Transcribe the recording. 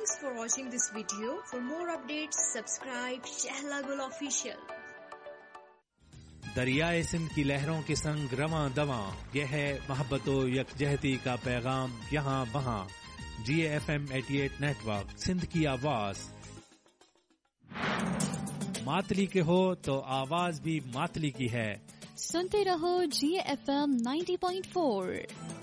Thanks for watching this video. For more updates, subscribe Shehla Gul Official. दरियाए Sindh की लहरों के संग रवां दवां, यह है मोहब्बतो यकजहती का पैगाम यहाँ वहाँ। GFM 88 नेटवर्क, सिंध की आवाज। मातली के हो तो आवाज भी मातली की है। सुनते रहो GFM 90.4।